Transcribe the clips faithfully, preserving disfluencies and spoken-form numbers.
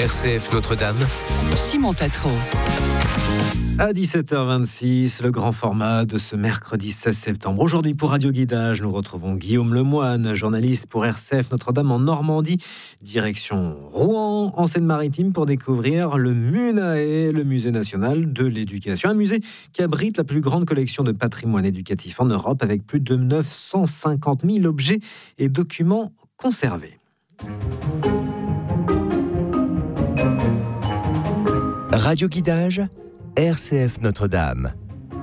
R C F Notre-Dame. Simon Tatro. À dix-sept heures vingt-six, le grand format de ce mercredi seize septembre. Aujourd'hui, pour Radio Guidage, nous retrouvons Guillaume Lemoine, journaliste pour R C F Notre-Dame en Normandie, direction Rouen, en Seine-Maritime, pour découvrir le MUNAE, le Musée national de l'éducation. Un musée qui abrite la plus grande collection de patrimoine éducatif en Europe, avec plus de neuf cent cinquante mille objets et documents conservés. Radio Guidage, R C F Notre-Dame.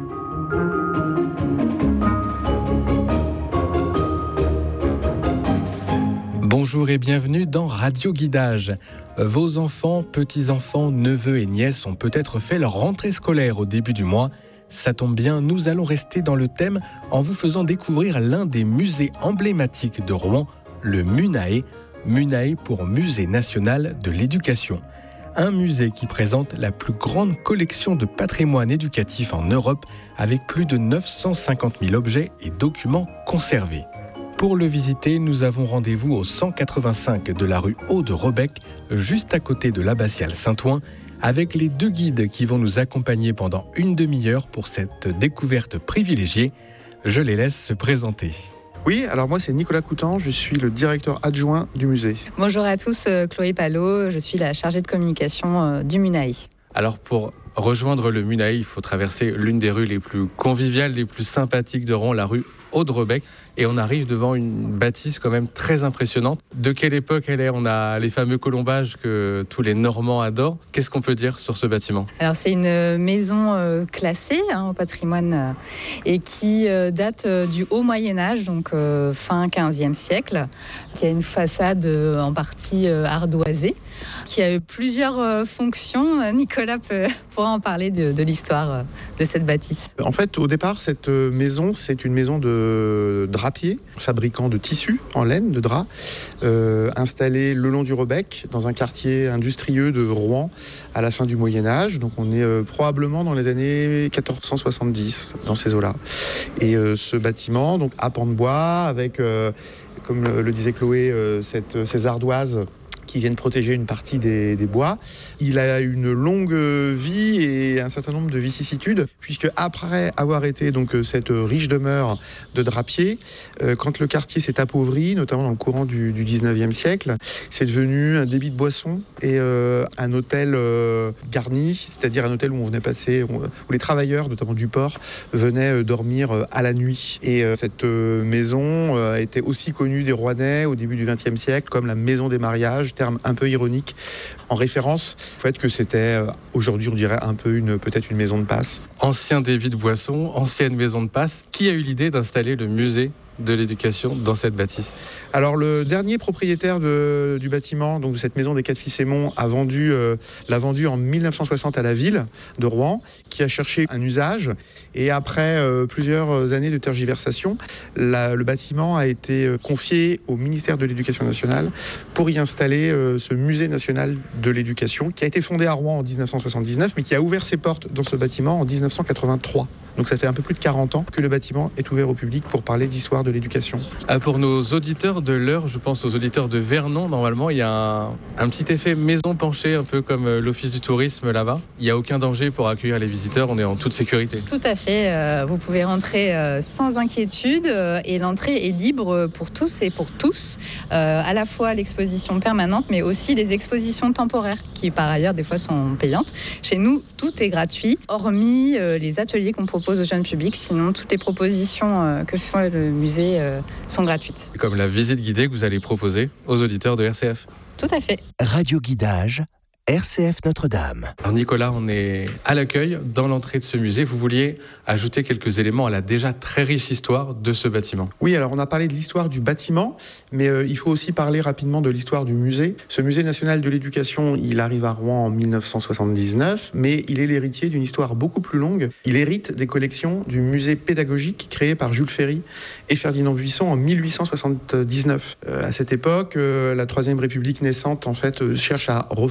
Bonjour et bienvenue dans Radio Guidage. Vos enfants, petits-enfants, neveux et nièces ont peut-être fait leur rentrée scolaire au début du mois. Ça tombe bien, nous allons rester dans le thème en vous faisant découvrir l'un des musées emblématiques de Rouen, le MUNAE, MUNAE pour Musée national de l'éducation. Un musée qui présente la plus grande collection de patrimoine éducatif en Europe, avec plus de neuf cent cinquante mille objets et documents conservés. Pour le visiter, nous avons rendez-vous au cent quatre-vingt-cinq de la rue Haut-de-Robec, juste à côté de l'abbatiale Saint-Ouen, avec les deux guides qui vont nous accompagner pendant une demi-heure pour cette découverte privilégiée. Je les laisse se présenter. Oui, alors moi c'est Nicolas Coutan, je suis le directeur adjoint du musée. Bonjour à tous, Chloé Palot, je suis la chargée de communication du MUNAE. Alors pour rejoindre le MUNAE, il faut traverser l'une des rues les plus conviviales, les plus sympathiques de Rouen, la rue Haut-de-Robec. Et on arrive devant une bâtisse quand même très impressionnante. De quelle époque elle est ? On a les fameux colombages que tous les Normands adorent. Qu'est-ce qu'on peut dire sur ce bâtiment ? Alors c'est une maison euh, classée hein, au patrimoine euh, et qui euh, date euh, du haut Moyen-Âge, donc euh, fin quinzième siècle, qui a une façade euh, en partie euh, ardoisée, qui a eu plusieurs euh, fonctions. Nicolas peut, pourra en parler de, de l'histoire euh, de cette bâtisse. En fait, au départ, cette maison, c'est une maison de drapier, fabricant de tissus en laine, de drap, euh, installé le long du Rebec, dans un quartier industrieux de Rouen, à la fin du Moyen-Âge. Donc on est euh, probablement dans les années quatorze cent soixante-dix, dans ces eaux-là. Et euh, ce bâtiment, donc à pans de bois, avec, euh, comme le, le disait Chloé, euh, cette, ces ardoises qui viennent protéger une partie des, des bois. Il a une longue vie et un certain nombre de vicissitudes, puisque après avoir été donc cette riche demeure de drapier, euh, quand le quartier s'est appauvri, notamment dans le courant du, du dix-neuvième siècle, c'est devenu un débit de boissons et euh, un hôtel euh, garni, c'est-à-dire un hôtel où on venait passer, où, où les travailleurs, notamment du port, venaient euh, dormir euh, à la nuit. Et euh, cette euh, maison euh, a été aussi connue des Rouennais au début du vingtième siècle comme la maison des mariages, terme un peu ironique, en référence au fait que c'était, euh, aujourd'hui on dirait un peu une, peut-être une maison de passe. Ancien débit de boissons, ancienne maison de passe. Qui a eu l'idée d'installer le musée de l'éducation dans cette bâtisse ? Alors le dernier propriétaire de, du bâtiment, donc de cette maison des Quatre Fils Aymon, a vendu, euh, l'a vendu en dix-neuf cent soixante à la ville de Rouen, qui a cherché un usage. Et après euh, plusieurs années de tergiversation, la, le bâtiment a été confié au ministère de l'Éducation nationale pour y installer euh, ce musée national de l'éducation, qui a été fondé à Rouen en dix-neuf cent soixante-dix-neuf, mais qui a ouvert ses portes dans ce bâtiment en dix-neuf cent quatre-vingt-trois. Donc ça fait un peu plus de quarante ans que le bâtiment est ouvert au public pour parler d'histoire de l'éducation. Ah, pour nos auditeurs de l'heure, je pense aux auditeurs de Vernon, normalement, il y a un, un petit effet maison penchée, un peu comme l'office du tourisme là-bas. Il n'y a aucun danger pour accueillir les visiteurs, on est en toute sécurité. Tout à fait, euh, vous pouvez rentrer euh, sans inquiétude euh, et l'entrée est libre pour tous et pour tous. Euh, à la fois l'exposition permanente, mais aussi les expositions temporaires, qui par ailleurs des fois sont payantes. Chez nous, tout est gratuit, hormis euh, les ateliers qu'on propose au jeune public. Sinon, toutes les propositions euh, que fait le musée euh, sont gratuites. Comme la visite guidée que vous allez proposer aux auditeurs de R C F. Tout à fait. Radio Guidage, R C F Notre-Dame. Alors Nicolas, on est à l'accueil dans l'entrée de ce musée. Vous vouliez ajouter quelques éléments à la déjà très riche histoire de ce bâtiment. Oui, alors on a parlé de l'histoire du bâtiment, mais euh, il faut aussi parler rapidement de l'histoire du musée. Ce musée national de l'éducation, il arrive à Rouen en dix-neuf cent soixante-dix-neuf, mais il est l'héritier d'une histoire beaucoup plus longue. Il hérite des collections du musée pédagogique créé par Jules Ferry et Ferdinand Buisson en mille huit cent soixante-dix-neuf. Euh, à cette époque, euh, la Troisième République naissante en fait euh, cherche à refondre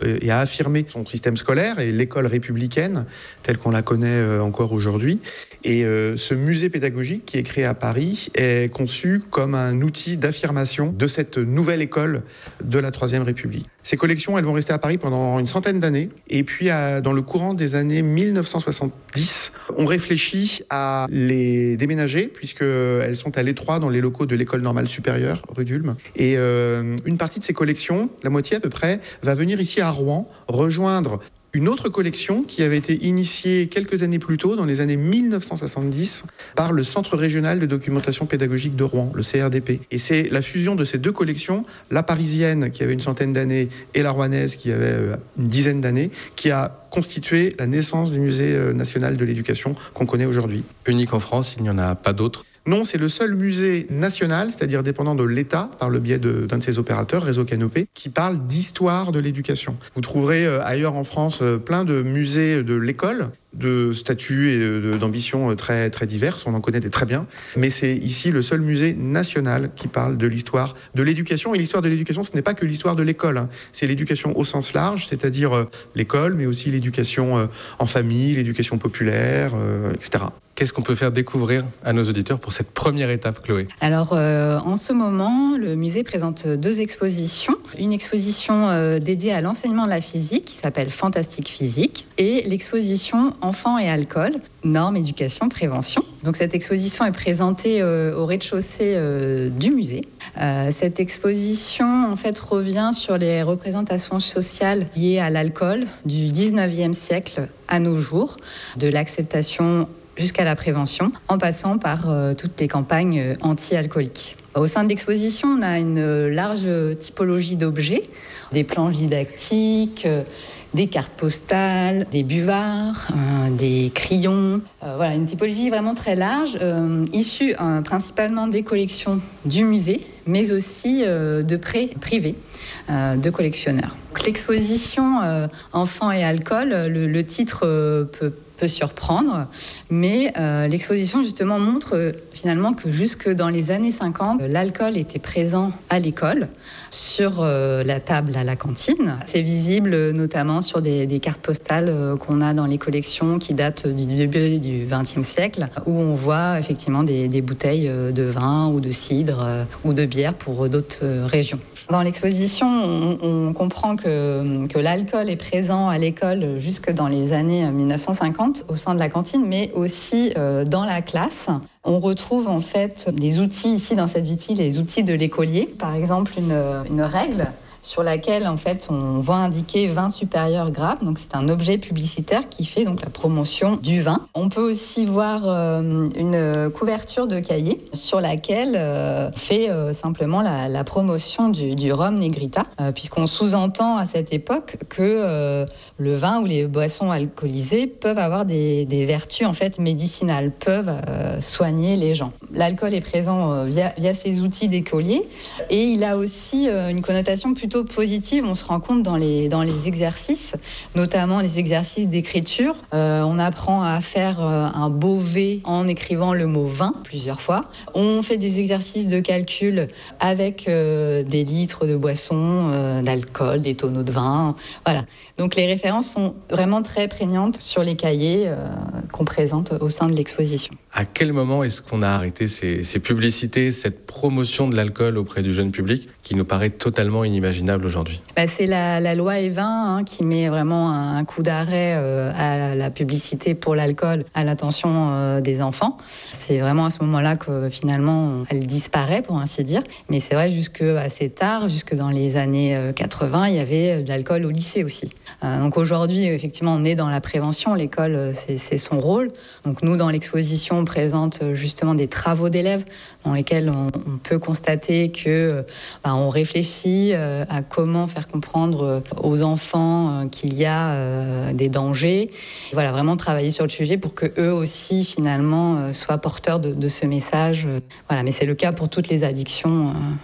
et a affirmé son système scolaire et l'école républicaine telle qu'on la connaît encore aujourd'hui. Et euh, ce musée pédagogique qui est créé à Paris est conçu comme un outil d'affirmation de cette nouvelle école de la Troisième République. Ces collections, elles vont rester à Paris pendant une centaine d'années. Et puis, à, dans le courant des années mille neuf cent soixante-dix, on réfléchit à les déménager, puisqu'elles sont à l'étroit dans les locaux de l'École normale supérieure, rue d'Ulm. Et euh, une partie de ces collections, la moitié à peu près, va venir ici à Rouen, rejoindre une autre collection qui avait été initiée quelques années plus tôt, dans les années mille neuf cent soixante-dix, par le Centre régional de documentation pédagogique de Rouen, le C R D P. Et c'est la fusion de ces deux collections, la parisienne qui avait une centaine d'années et la rouennaise qui avait une dizaine d'années, qui a constitué la naissance du Musée national de l'éducation qu'on connaît aujourd'hui. Unique en France, il n'y en a pas d'autres? Non, c'est le seul musée national, c'est-à-dire dépendant de l'État, par le biais de, d'un de ses opérateurs, Réseau Canopé, qui parle d'histoire de l'éducation. Vous trouverez euh, ailleurs en France euh, plein de musées de l'école, de statuts et de, d'ambitions très, très diverses, on en connaît des très bien, mais c'est ici le seul musée national qui parle de l'histoire de l'éducation. Et l'histoire de l'éducation, ce n'est pas que l'histoire de l'école, hein. C'est l'éducation au sens large, c'est-à-dire euh, l'école, mais aussi l'éducation euh, en famille, l'éducation populaire, euh, et cetera. Qu'est-ce qu'on peut faire découvrir à nos auditeurs pour cette première étape, Chloé? Alors, euh, en ce moment, le musée présente deux expositions. Une exposition euh, dédiée à l'enseignement de la physique, qui s'appelle Fantastique Physique, et l'exposition Enfants et alcool, normes, éducation, prévention. Donc, cette exposition est présentée euh, au rez-de-chaussée euh, du musée. Euh, cette exposition, en fait, revient sur les représentations sociales liées à l'alcool du dix-neuvième siècle à nos jours, de l'acceptation jusqu'à la prévention, en passant par euh, toutes les campagnes euh, anti-alcooliques. Au sein de l'exposition, on a une large typologie d'objets, des planches didactiques, euh, des cartes postales, des buvards, euh, des crayons. Euh, voilà, une typologie vraiment très large, euh, issue euh, principalement des collections du musée, mais aussi euh, de prêts privés euh, de collectionneurs. Donc, l'exposition euh, Enfants et alcool, le, le titre euh, peut peut surprendre, mais euh, l'exposition justement montre euh, finalement que jusque dans les années cinquante, euh, l'alcool était présent à l'école, sur euh, la table à la cantine. C'est visible euh, notamment sur des, des cartes postales euh, qu'on a dans les collections qui datent du début du vingtième siècle, où on voit effectivement des, des bouteilles de vin ou de cidre euh, ou de bière pour d'autres euh, régions. Dans l'exposition, on, on comprend que, que l'alcool est présent à l'école jusque dans les années mille neuf cent cinquante au sein de la cantine, mais aussi euh, dans la classe. On retrouve en fait des outils ici dans cette vitrine, les outils de l'écolier. Par exemple, une, une règle sur laquelle en fait on voit indiquer vin supérieur grave. Donc c'est un objet publicitaire qui fait donc la promotion du vin. On peut aussi voir euh, une couverture de cahier sur laquelle euh, fait euh, simplement la, la promotion du, du rhum Negrita, euh, puisqu'on sous-entend à cette époque que euh, le vin ou les boissons alcoolisées peuvent avoir des, des vertus en fait médicinales, peuvent euh, soigner les gens. L'alcool est présent euh, via, via ces outils d'écolier et il a aussi euh, une connotation plutôt positive. On se rend compte dans les, dans les exercices, notamment les exercices d'écriture. Euh, on apprend à faire euh, un beau V en écrivant le mot vin plusieurs fois. On fait des exercices de calcul avec euh, des litres de boissons, euh, d'alcool, des tonneaux de vin. Voilà. Donc les références sont vraiment très prégnantes sur les cahiers euh, qu'on présente au sein de l'exposition. À quel moment est-ce qu'on a arrêté ces, ces publicités, cette promotion de l'alcool auprès du jeune public qui nous paraît totalement inimaginable aujourd'hui? Bah, c'est la, la loi E vingt hein, qui met vraiment un, un coup d'arrêt euh, à la publicité pour l'alcool à l'attention euh, des enfants. C'est vraiment à ce moment-là que finalement elle disparaît pour ainsi dire. Mais c'est vrai jusque assez tard, jusque dans les années quatre-vingts, il y avait de l'alcool au lycée aussi. Euh, donc aujourd'hui, effectivement, on est dans la prévention. L'école, c'est, c'est son rôle. Donc nous, dans l'exposition, on présente justement des travaux d'élèves dans lesquels on, on peut constater que bah, on réfléchit euh, à comment faire comprendre aux enfants euh, qu'il y a euh, des dangers. Et voilà, vraiment travailler sur le sujet pour que eux aussi finalement euh, soient porteurs de, de ce message. Voilà, mais c'est le cas pour toutes les addictions. Euh,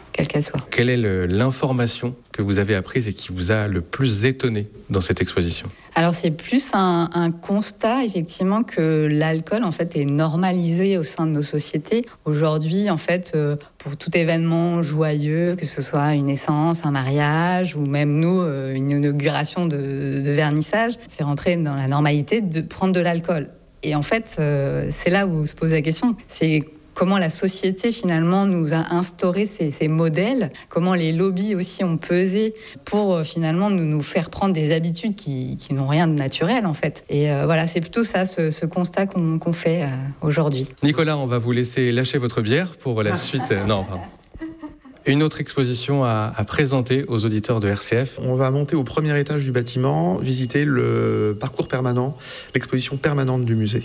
quelle qu'elle soit. Quelle est le, l'information que vous avez apprise et qui vous a le plus étonné dans cette exposition ? Alors c'est plus un, un constat effectivement que l'alcool en fait est normalisé au sein de nos sociétés. Aujourd'hui en fait euh, pour tout événement joyeux, que ce soit une naissance, un mariage ou même nous euh, une inauguration de, de vernissage, c'est rentré dans la normalité de prendre de l'alcool. Et en fait euh, c'est là où se pose la question, c'est comment la société finalement nous a instauré ces, ces modèles, comment les lobbies aussi ont pesé pour euh, finalement nous, nous faire prendre des habitudes qui, qui n'ont rien de naturel en fait. Et euh, voilà, c'est plutôt ça, ce, ce constat qu'on, qu'on fait euh, aujourd'hui. Nicolas, on va vous laisser lâcher votre bière pour la suite. Non, pardon. Une autre exposition à, à présenter aux auditeurs de R C F. On va monter au premier étage du bâtiment, visiter le parcours permanent, l'exposition permanente du musée.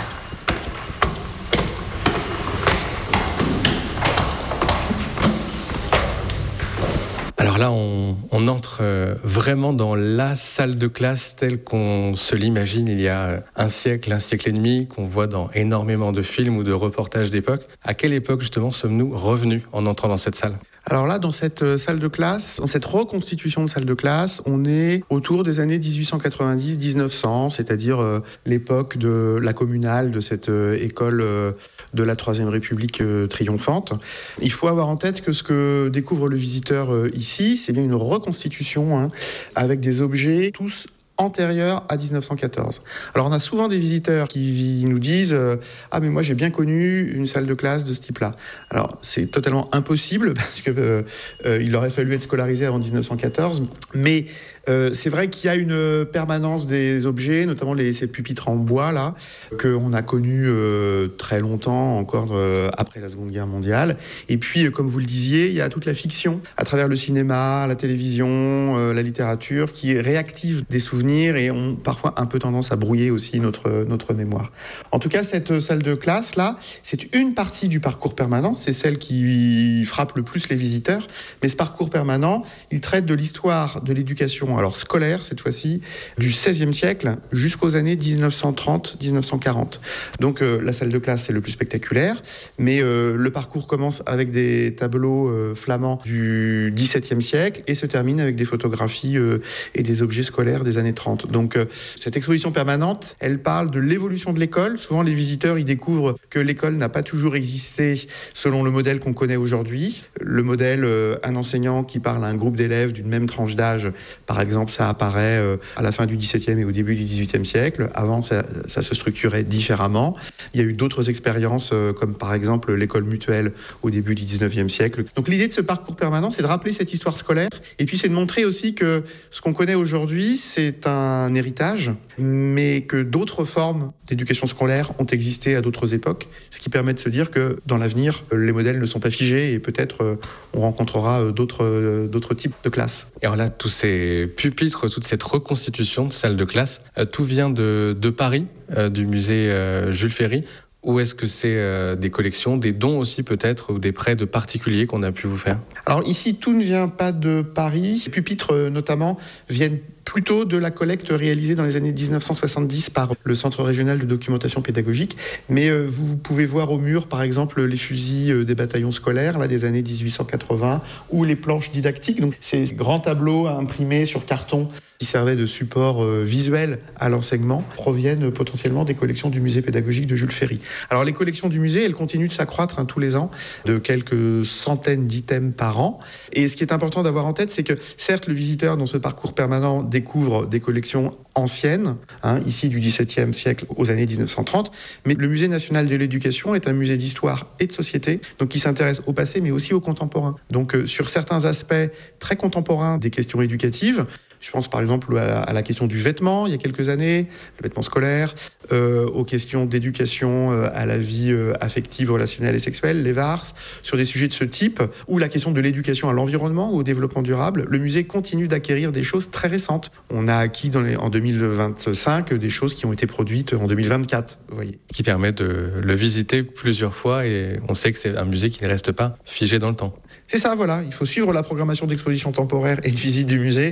Alors là, on, on entre vraiment dans la salle de classe telle qu'on se l'imagine il y a un siècle, un siècle et demi, qu'on voit dans énormément de films ou de reportages d'époque. À quelle époque, justement, sommes-nous revenus en entrant dans cette salle ? Alors là, dans cette salle de classe, dans cette reconstitution de salle de classe, on est autour des années dix-huit cent quatre-vingt-dix à dix-neuf cents, c'est-à-dire euh, l'époque de la communale, de cette euh, école euh, de la Troisième République euh, triomphante. Il faut avoir en tête que ce que découvre le visiteur euh, ici, c'est bien une reconstitution hein, avec des objets tous antérieur à dix-neuf cent quatorze. Alors on a souvent des visiteurs qui nous disent euh, « Ah mais moi j'ai bien connu une salle de classe de ce type-là ». Alors c'est totalement impossible parce que euh, euh, il aurait fallu être scolarisé avant dix-neuf cent quatorze, mais euh, c'est vrai qu'il y a une permanence des objets, notamment les, ces pupitres en bois là, qu'on a connus euh, très longtemps, encore euh, après la Seconde Guerre mondiale. Et puis euh, comme vous le disiez, il y a toute la fiction à travers le cinéma, la télévision, euh, la littérature qui réactive des souvenirs et ont parfois un peu tendance à brouiller aussi notre, notre mémoire. En tout cas, cette salle de classe-là, c'est une partie du parcours permanent, c'est celle qui frappe le plus les visiteurs, mais ce parcours permanent, il traite de l'histoire de l'éducation, alors scolaire cette fois-ci, du seizième siècle jusqu'aux années dix-neuf cent trente à dix-neuf cent quarante. Donc euh, la salle de classe, c'est le plus spectaculaire, mais euh, le parcours commence avec des tableaux euh, flamands du dix-septième siècle et se termine avec des photographies euh, et des objets scolaires des années trente. Donc euh, cette exposition permanente, elle parle de l'évolution de l'école. Souvent les visiteurs, ils découvrent que l'école n'a pas toujours existé selon le modèle qu'on connaît aujourd'hui. Le modèle, euh, un enseignant qui parle à un groupe d'élèves d'une même tranche d'âge, par exemple, ça apparaît euh, à la fin du dix-septième et au début du dix-huitième siècle. Avant, ça, ça se structurait différemment. Il y a eu d'autres expériences, euh, comme par exemple l'école mutuelle au début du dix-neuvième siècle. Donc l'idée de ce parcours permanent, c'est de rappeler cette histoire scolaire et puis c'est de montrer aussi que ce qu'on connaît aujourd'hui, c'est un héritage, mais que d'autres formes d'éducation scolaire ont existé à d'autres époques, ce qui permet de se dire que dans l'avenir, les modèles ne sont pas figés et peut-être on rencontrera d'autres, d'autres types de classes. Et alors là, tous ces pupitres, toute cette reconstitution de salle de classe, tout vient de, de Paris, du musée Jules Ferry. Ou est-ce que c'est euh, des collections, des dons aussi peut-être, ou des prêts de particuliers qu'on a pu vous faire ? Alors ici, tout ne vient pas de Paris. Les pupitres, euh, notamment, viennent plutôt de la collecte réalisée dans les années dix-neuf cent soixante-dix par le Centre régional de documentation pédagogique. Mais euh, vous pouvez voir au mur, par exemple, les fusils euh, des bataillons scolaires là, des années dix-huit cent quatre-vingts ou les planches didactiques. Donc, ces grands tableaux imprimés sur carton qui servaient de support euh, visuel à l'enseignement proviennent potentiellement des collections du musée pédagogique de Jules Ferry. Alors les collections du musée, elles continuent de s'accroître hein, tous les ans, de quelques centaines d'items par an. Et ce qui est important d'avoir en tête, c'est que certes, le visiteur dans ce parcours permanent découvre des collections anciennes, hein, ici du dix-septième siècle aux années dix-neuf cent trente, mais le Musée national de l'éducation est un musée d'histoire et de société, donc qui s'intéresse au passé mais aussi au contemporain. Donc euh, sur certains aspects très contemporains des questions éducatives, je pense par exemple à, à la question du vêtement, il y a quelques années, le vêtement scolaire, euh, aux questions d'éducation euh, à la vie euh, affective, relationnelle et sexuelle, les V A R S, sur des sujets de ce type, ou la question de l'éducation à l'environnement ou au développement durable. Le musée continue d'acquérir des choses très récentes. On a acquis dans les, en deux mille vingt-cinq des choses qui ont été produites en deux mille vingt-quatre. Vous voyez. Qui permet de le visiter plusieurs fois et on sait que c'est un musée qui ne reste pas figé dans le temps. C'est ça, voilà. Il faut suivre la programmation d'exposition temporaire et de visite du musée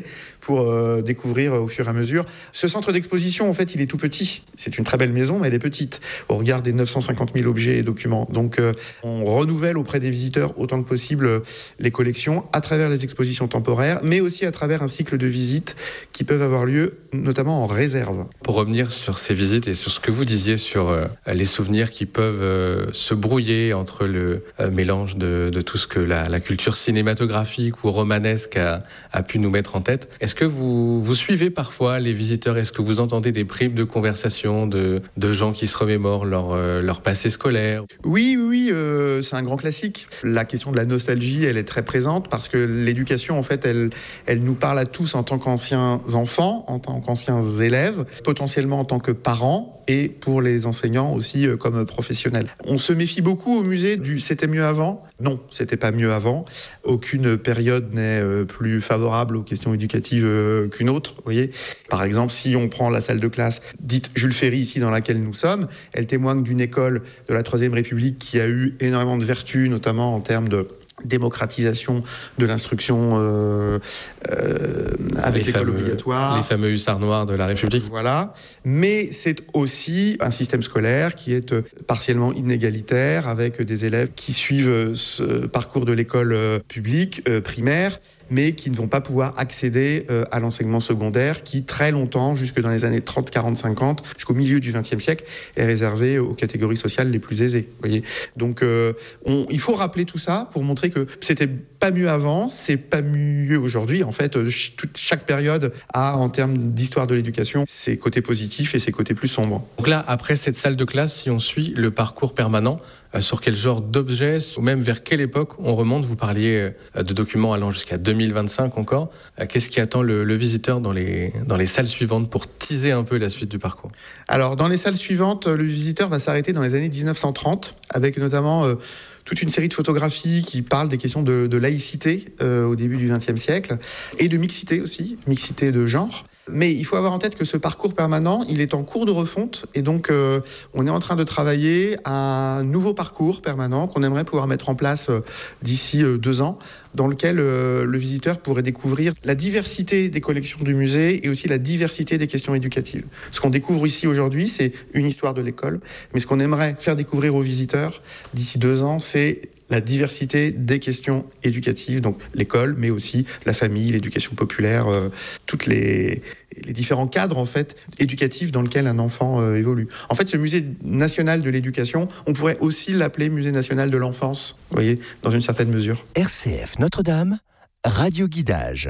pour euh, découvrir au fur et à mesure. Ce centre d'exposition, en fait, il est tout petit. C'est une très belle maison, mais elle est petite au regard des neuf cent cinquante mille objets et documents. Donc, euh, on renouvelle auprès des visiteurs autant que possible les collections à travers les expositions temporaires, mais aussi à travers un cycle de visites qui peuvent avoir lieu, notamment en réserve. Pour revenir sur ces visites et sur ce que vous disiez sur euh, les souvenirs qui peuvent euh, se brouiller entre le euh, mélange de, de tout ce que la, la culture cinématographique ou romanesque a, a pu nous mettre en tête, est-ce que vous, vous suivez parfois les visiteurs? Est-ce que vous entendez des bribes de conversation de, de gens qui se remémorent leur, euh, leur passé scolaire? Oui, oui, oui euh, c'est un grand classique. La question de la nostalgie, elle est très présente parce que l'éducation, en fait, elle, elle nous parle à tous en tant qu'anciens enfants, en tant qu'anciens élèves, potentiellement en tant que parents et pour les enseignants aussi euh, comme professionnels. On se méfie beaucoup au musée du « c'était mieux avant ». Non, c'était pas mieux avant. Aucune période n'est euh, plus favorable aux questions éducatives euh, qu'une autre. Vous voyez, par exemple, si on prend la salle de classe dite Jules Ferry ici dans laquelle nous sommes, elle témoigne d'une école de la Troisième République qui a eu énormément de vertus, notamment en termes de démocratisation de l'instruction euh, euh, avec l'école obligatoire. Les fameux hussards noirs de la République. Voilà. Mais c'est aussi un système scolaire qui est partiellement inégalitaire, avec des élèves qui suivent ce parcours de l'école publique, euh, primaire, mais qui ne vont pas pouvoir accéder euh, à l'enseignement secondaire qui, très longtemps, jusque dans les années trente, quarante, cinquante, jusqu'au milieu du vingtième siècle, est réservé aux catégories sociales les plus aisées. Vous voyez. Donc, euh, on, il faut rappeler tout ça pour montrer que c'était pas mieux avant, c'est pas mieux aujourd'hui. En fait, toute, chaque période a, en termes d'histoire de l'éducation, ses côtés positifs et ses côtés plus sombres. Donc là, après cette salle de classe, si on suit le parcours permanent, euh, sur quel genre d'objets, ou même vers quelle époque on remonte? Vous parliez euh, de documents allant jusqu'à deux mille vingt-cinq encore. Euh, qu'est-ce qui attend le, le visiteur dans les, dans les salles suivantes pour teaser un peu la suite du parcours? Alors, dans les salles suivantes, le visiteur va s'arrêter dans les années dix-neuf cent trente, avec notamment euh, toute une série de photographies qui parlent des questions de, de laïcité euh, au début du vingtième siècle, et de mixité aussi, mixité de genre. Mais il faut avoir en tête que ce parcours permanent, il est en cours de refonte, et donc euh, on est en train de travailler à un nouveau parcours permanent qu'on aimerait pouvoir mettre en place euh, d'ici euh, deux ans, dans lequel euh, le visiteur pourrait découvrir la diversité des collections du musée et aussi la diversité des questions éducatives. Ce qu'on découvre ici aujourd'hui, c'est une histoire de l'école, mais ce qu'on aimerait faire découvrir aux visiteurs d'ici deux ans, c'est la diversité des questions éducatives, donc l'école, mais aussi la famille, l'éducation populaire, euh, toutes les, les différents cadres en fait éducatifs dans lesquels un enfant euh, évolue. En fait, ce musée national de l'éducation, on pourrait aussi l'appeler musée national de l'enfance, vous voyez, dans une certaine mesure. R C F Notre-Dame, Radio Guidage.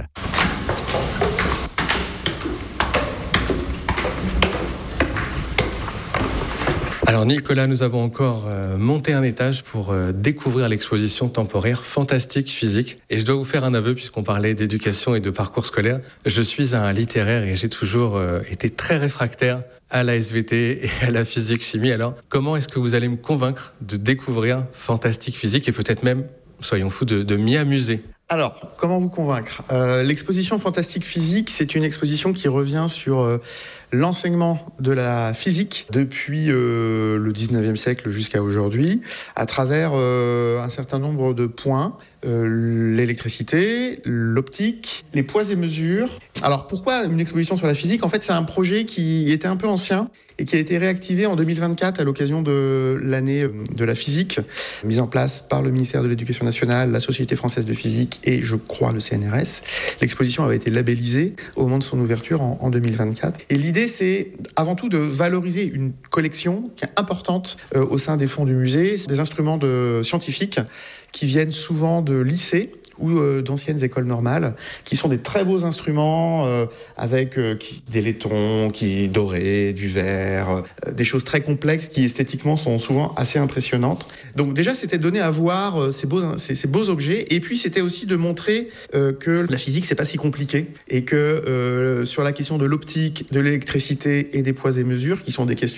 Alors Nicolas, nous avons encore euh, monté un étage pour euh, découvrir l'exposition temporaire Fantastique Physique. Et je dois vous faire un aveu, puisqu'on parlait d'éducation et de parcours scolaire. Je suis un littéraire et j'ai toujours euh, été très réfractaire à la S V T et à la physique-chimie. Alors, comment est-ce que vous allez me convaincre de découvrir Fantastique Physique et peut-être même, soyons fous, de, de m'y amuser? Alors, comment vous convaincre? euh, L'exposition Fantastique Physique, c'est une exposition qui revient sur euh, l'enseignement de la physique depuis euh, le dix-neuvième siècle jusqu'à aujourd'hui, à travers euh, un certain nombre de points. Euh, l'électricité, l'optique, les poids et mesures. Alors pourquoi une exposition sur la physique? En fait, c'est un projet qui était un peu ancien et qui a été réactivé en deux mille vingt-quatre à l'occasion de l'année de la physique, mise en place par le ministère de l'Éducation nationale, la Société française de physique et, je crois, le C N R S. L'exposition avait été labellisée au moment de son ouverture en, en deux mille vingt-quatre. Et l'idée, c'est avant tout de valoriser une collection qui est importante euh, au sein des fonds du musée, des instruments de scientifiques qui viennent souvent de lycées ou euh, d'anciennes écoles normales, qui sont des très beaux instruments euh, avec euh, qui, des laitons, qui dorés, du verre, euh, des choses très complexes qui esthétiquement sont souvent assez impressionnantes. Donc déjà, c'était de donner à voir euh, ces, beaux, ces, ces beaux objets, et puis c'était aussi de montrer euh, que la physique, c'est pas si compliqué, et que euh, sur la question de l'optique, de l'électricité et des poids et mesures, qui sont des questions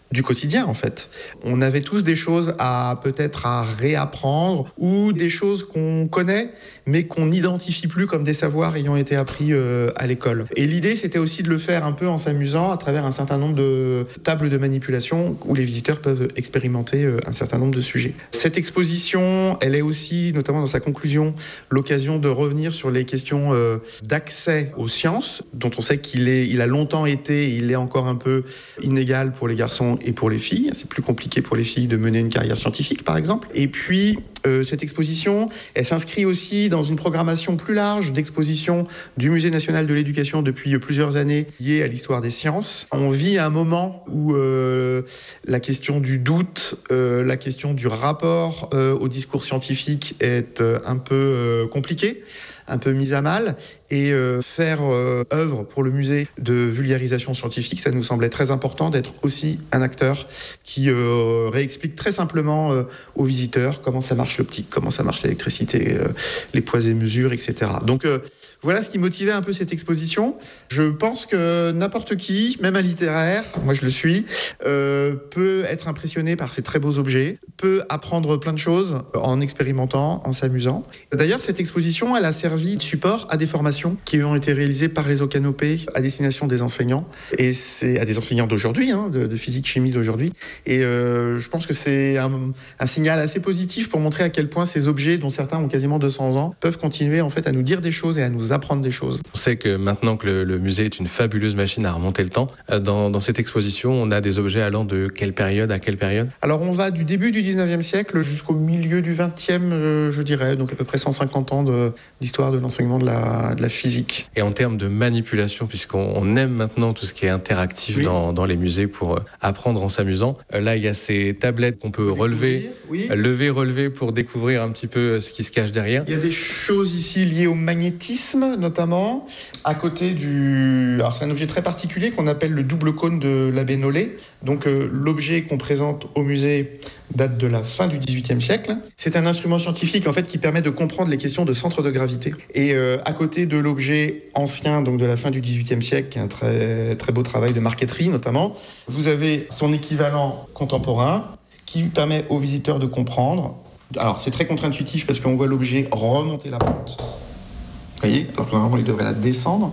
du quotidien en fait. On avait tous des choses à peut-être à réapprendre ou des choses qu'on connaît mais qu'on n'identifie plus comme des savoirs ayant été appris euh, à l'école. Et l'idée c'était aussi de le faire un peu en s'amusant à travers un certain nombre de tables de manipulation où les visiteurs peuvent expérimenter euh, un certain nombre de sujets. Cette exposition, elle est aussi, notamment dans sa conclusion, l'occasion de revenir sur les questions euh, d'accès aux sciences, dont on sait qu'il est, il a longtemps été, il est encore un peu inégal pour les garçons et pour les filles. C'est plus compliqué pour les filles de mener une carrière scientifique, par exemple. Et puis, euh, cette exposition, elle s'inscrit aussi dans une programmation plus large d'exposition du Musée national de l'éducation depuis plusieurs années liée à l'histoire des sciences. On vit un moment où euh, la question du doute, euh, la question du rapport euh, au discours scientifique est euh, un peu euh, compliquée, un peu mise à mal, et euh, faire euh, œuvre pour le musée de vulgarisation scientifique, ça nous semblait très important d'être aussi un acteur qui euh, réexplique très simplement euh, aux visiteurs comment ça marche l'optique, comment ça marche l'électricité, euh, les poids et mesures, et cetera. Donc euh, voilà ce qui motivait un peu cette exposition. Je pense que n'importe qui, même un littéraire, moi je le suis, euh, peut être impressionné par ces très beaux objets, peut apprendre plein de choses en expérimentant, en s'amusant. D'ailleurs, cette exposition, elle a servi de support à des formations qui ont été réalisées par Réseau Canopé à destination des enseignants, et c'est à des enseignants d'aujourd'hui, hein, de, de physique, chimie d'aujourd'hui. Et euh, je pense que c'est un, un signal assez positif pour montrer à quel point ces objets, dont certains ont quasiment deux cents ans, peuvent continuer en fait à nous dire des choses et à nous apprendre des choses. On sait que maintenant que le, le musée est une fabuleuse machine à remonter le temps, dans, dans cette exposition, on a des objets allant de quelle période à quelle période ? Alors on va du début du dix-neuvième siècle jusqu'au milieu du vingtième, euh, je dirais, donc à peu près cent cinquante ans de, d'histoire de l'enseignement de la, de la physique. Et en termes de manipulation, puisqu'on on aime maintenant tout ce qui est interactif oui. dans, dans les musées pour apprendre en s'amusant, là il y a ces tablettes qu'on peut relever, oui. lever, relever pour découvrir un petit peu ce qui se cache derrière. Il y a des choses ici liées au magnétisme notamment, à côté du... Alors c'est un objet très particulier qu'on appelle le double cône de l'abbé Nollet. Donc euh, l'objet qu'on présente au musée date de la fin du dix-huitième siècle. C'est un instrument scientifique en fait qui permet de comprendre les questions de centre de gravité. Et euh, à côté de l'objet ancien, donc de la fin du dix-huitième siècle, qui est un très, très beau travail de marqueterie notamment, vous avez son équivalent contemporain qui permet aux visiteurs de comprendre. Alors c'est très contre-intuitif parce qu'on voit l'objet remonter la pente. Vous voyez, alors que normalement il devrait la descendre.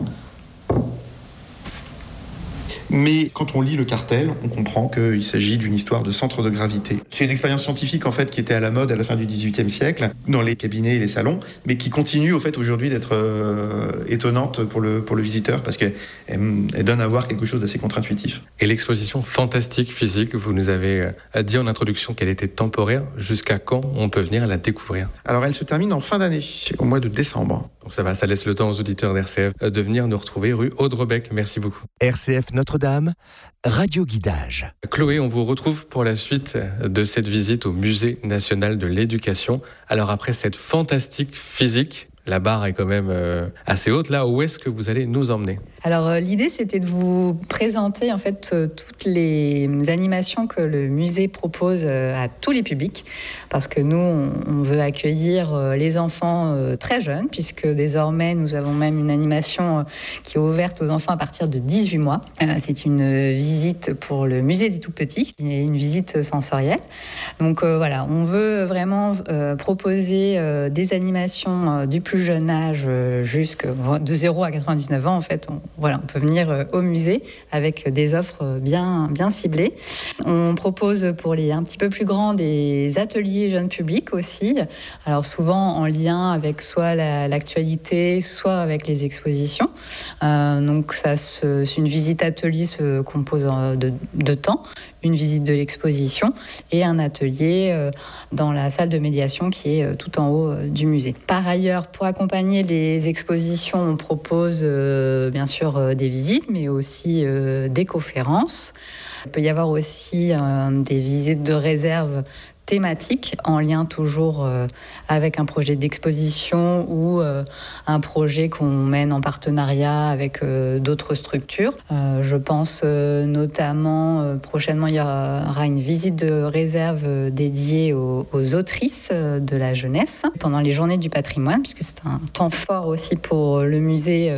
Mais quand on lit le cartel, on comprend qu'il s'agit d'une histoire de centre de gravité. C'est une expérience scientifique en fait qui était à la mode à la fin du dix-huitième siècle, dans les cabinets et les salons, mais qui continue au fait aujourd'hui d'être euh, étonnante pour le, pour le visiteur parce qu'elle elle donne à voir quelque chose d'assez contre-intuitif. Et l'exposition Fantastique Physique, vous nous avez dit en introduction qu'elle était temporaire. Jusqu'à quand on peut venir la découvrir ? Alors elle se termine en fin d'année, au mois de décembre. Donc ça va, ça laisse le temps aux auditeurs d'R C F de venir nous retrouver rue Audrebec. Merci beaucoup. R C F Notre-Dame, Radio Guidage. Chloé, on vous retrouve pour la suite de cette visite au Musée national de l'éducation. Alors après cette fantastique physique, la barre est quand même euh, assez haute là. Où est-ce que vous allez nous emmener ? Alors euh, l'idée c'était de vous présenter en fait euh, toutes les animations que le musée propose euh, à tous les publics, parce que nous on, on veut accueillir euh, les enfants euh, très jeunes, puisque désormais nous avons même une animation euh, qui est ouverte aux enfants à partir de dix-huit mois. Euh, c'est une visite pour le musée des tout-petits, qui est une visite sensorielle. Donc euh, voilà, on veut vraiment euh, proposer euh, des animations euh, du plus jeune âge euh, jusque de zéro à quatre-vingt-dix-neuf ans en fait. On, Voilà, on peut venir au musée avec des offres bien, bien ciblées. On propose pour les un petit peu plus grands des ateliers jeunes publics aussi. Alors souvent en lien avec soit la, l'actualité, soit avec les expositions. Euh, donc ça se, une visite atelier se compose de deux temps. Une visite de l'exposition et un atelier euh, dans la salle de médiation qui est euh, tout en haut euh, du musée. Par ailleurs, pour accompagner les expositions, on propose euh, bien sûr euh, des visites, mais aussi euh, des conférences. Il peut y avoir aussi euh, des visites de réserve thématique en lien toujours euh, avec un projet d'exposition ou euh, un projet qu'on mène en partenariat avec euh, d'autres structures. Euh, je pense euh, notamment euh, prochainement il y aura une visite de réserve euh, dédiée aux, aux autrices euh, de la jeunesse pendant les journées du patrimoine, puisque c'est un temps fort aussi pour le musée euh,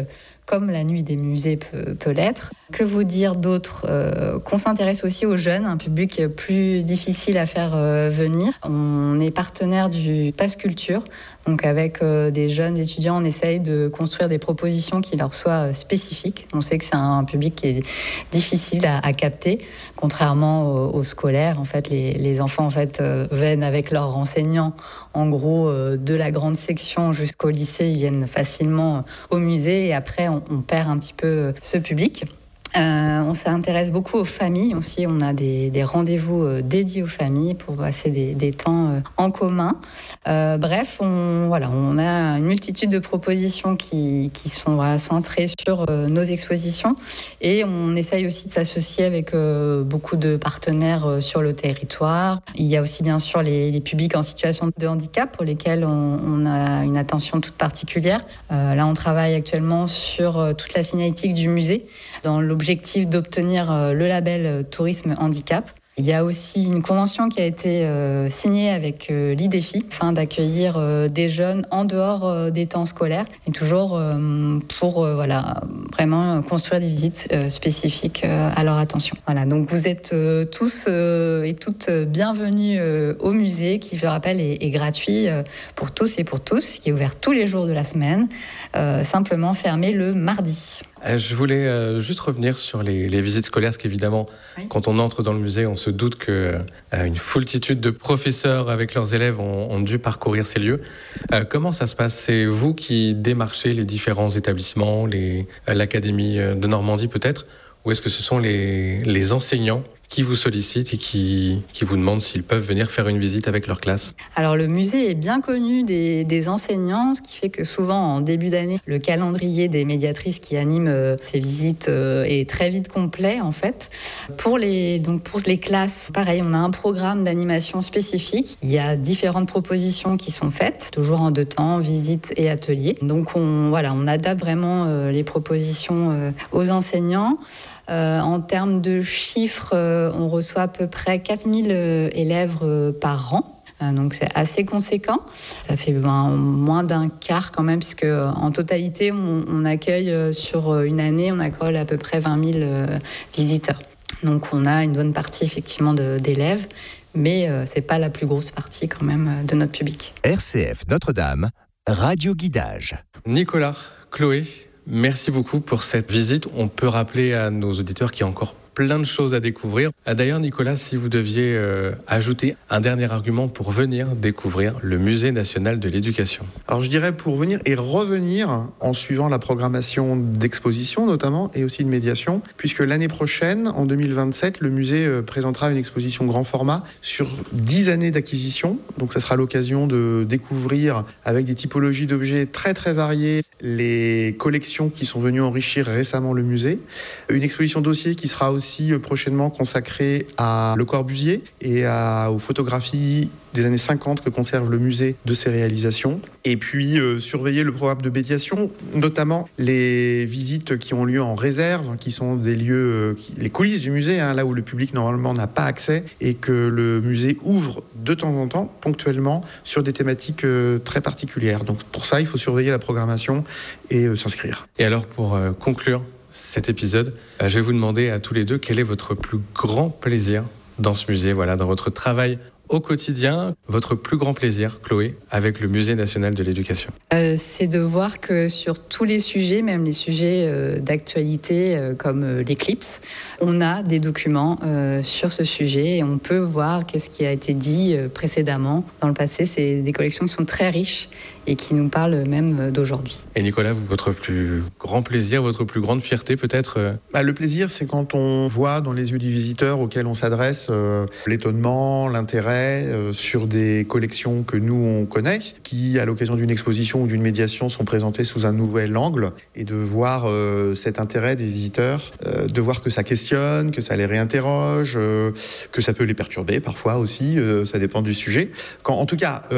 comme la nuit des musées peut, peut l'être. Que vous dire d'autre euh, Qu'on s'intéresse aussi aux jeunes, un public plus difficile à faire euh, venir. On est partenaire du Pass Culture, donc avec euh, des jeunes étudiants, on essaye de construire des propositions qui leur soient spécifiques. On sait que c'est un public qui est difficile à, à capter, contrairement aux, aux scolaires. En fait, les, les enfants en fait, euh, viennent avec leurs enseignants. En gros, euh, de la grande section jusqu'au lycée, ils viennent facilement au musée et après, on, on perd un petit peu ce public. Euh, on s'intéresse beaucoup aux familles aussi. On a des, des rendez-vous euh, dédiés aux familles pour passer des, des temps euh, en commun. Euh, bref, on, voilà, on a une multitude de propositions qui, qui sont voilà, centrées sur euh, nos expositions. Et on essaye aussi de s'associer avec euh, beaucoup de partenaires euh, sur le territoire. Il y a aussi bien sûr les, les publics en situation de handicap pour lesquels on, on a une attention toute particulière. Euh, là, on travaille actuellement sur euh, toute la signalétique du musée dans l'objectif d'obtenir euh, le label euh, Tourisme Handicap. Il y a aussi une convention qui a été euh, signée avec euh, l'I D F I afin d'accueillir euh, des jeunes en dehors euh, des temps scolaires et toujours euh, pour euh, voilà, vraiment construire des visites euh, spécifiques euh, à leur attention. Voilà, donc vous êtes euh, tous euh, et toutes bienvenus euh, au musée qui, je le rappelle, est, est gratuit euh, pour tous et pour tous, qui est ouvert tous les jours de la semaine, euh, simplement fermé le mardi. Je voulais euh, juste revenir sur les, les visites scolaires, parce qu'évidemment, oui. Quand on entre dans le musée, on se doute qu'une euh, foultitude de professeurs avec leurs élèves ont, ont dû parcourir ces lieux. Euh, comment ça se passe ? C'est vous qui démarchez les différents établissements, les, euh, l'Académie de Normandie peut-être, ou est-ce que ce sont les, les enseignants qui vous sollicitent et qui, qui vous demandent s'ils peuvent venir faire une visite avec leur classe? Alors le musée est bien connu des, des enseignants, ce qui fait que souvent en début d'année, le calendrier des médiatrices qui animent euh, ces visites euh, est très vite complet en fait. Pour les, donc pour les classes, pareil, on a un programme d'animation spécifique. Il y a différentes propositions qui sont faites, toujours en deux temps, visites et ateliers. Donc on, voilà, on adapte vraiment euh, les propositions euh, aux enseignants. Euh, en termes de chiffres, euh, on reçoit à peu près quatre mille euh, élèves euh, par an. Euh, donc c'est assez conséquent. Ça fait ben, moins d'un quart quand même, puisque euh, en totalité, on, on accueille euh, sur une année, on accueille à peu près vingt mille euh, visiteurs. Donc on a une bonne partie effectivement de, d'élèves, mais euh, c'est pas la plus grosse partie quand même euh, de notre public. R C F Notre-Dame, Radio Guidage. Nicolas, Chloé, merci beaucoup pour cette visite. On peut rappeler à nos auditeurs qu'il y a encore plein de choses à découvrir. D'ailleurs, Nicolas, si vous deviez euh, ajouter un dernier argument pour venir découvrir le Musée national de l'éducation. Alors je dirais pour venir et revenir en suivant la programmation d'exposition notamment et aussi de médiation, puisque l'année prochaine, en deux mille vingt-sept, le musée euh, présentera une exposition grand format sur dix années d'acquisition. Donc ça sera l'occasion de découvrir avec des typologies d'objets très très variées les collections qui sont venues enrichir récemment le musée. Une exposition dossier qui sera aussi prochainement consacré à Le Corbusier et à, aux photographies des années cinquante que conserve le musée de ses réalisations. Et puis euh, surveiller le programme de médiation, notamment les visites qui ont lieu en réserve, qui sont des lieux, euh, qui, les coulisses du musée, hein, là où le public normalement n'a pas accès et que le musée ouvre de temps en temps, ponctuellement, sur des thématiques euh, très particulières. Donc pour ça, il faut surveiller la programmation et euh, s'inscrire. Et alors pour euh, conclure cet épisode, je vais vous demander à tous les deux quel est votre plus grand plaisir dans ce musée, voilà, dans votre travail au quotidien, votre plus grand plaisir, Chloé, avec le Musée national de l'éducation. Euh, c'est de voir que sur tous les sujets, même les sujets euh, d'actualité euh, comme euh, l'éclipse, on a des documents euh, sur ce sujet et on peut voir qu'est-ce qui a été dit euh, précédemment dans le passé. C'est des collections qui sont très riches et qui nous parlent même d'aujourd'hui. Et Nicolas, vous, votre plus grand plaisir, votre plus grande fierté peut-être euh... bah, Le plaisir, c'est quand on voit dans les yeux du visiteur auquel on s'adresse euh, l'étonnement, l'intérêt euh, sur des collections que nous, on connaît, qui, à l'occasion d'une exposition ou d'une médiation, sont présentées sous un nouvel angle, et de voir euh, cet intérêt des visiteurs, euh, de voir que ça questionne, que ça les réinterroge, euh, que ça peut les perturber parfois aussi, euh, ça dépend du sujet. Quand, en tout cas,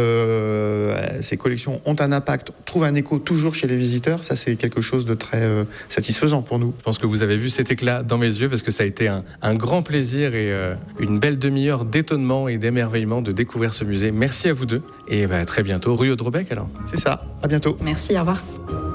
euh, ces collections ont un impact, trouvent un écho toujours chez les visiteurs, ça c'est quelque chose de très euh, satisfaisant pour nous. Je pense que vous avez vu cet éclat dans mes yeux parce que ça a été un, un grand plaisir et euh, une belle demi-heure d'étonnement et d'émerveillement de découvrir ce musée. Merci à vous deux et bah, très bientôt, rue Audrebec alors. C'est ça, à bientôt. Merci, au revoir.